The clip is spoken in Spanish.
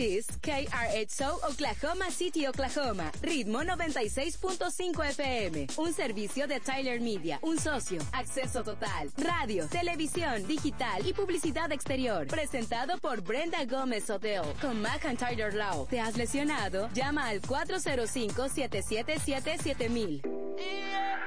This, KRXO, Oklahoma City, Oklahoma. Ritmo 96.5 FM. Un servicio de Tyler Media. Un socio. Acceso total. Radio, televisión, digital y publicidad exterior. Presentado por Brenda Gómez Odell. Con McIntyre Law. ¿Te has lesionado? Llama al 405-777-7000.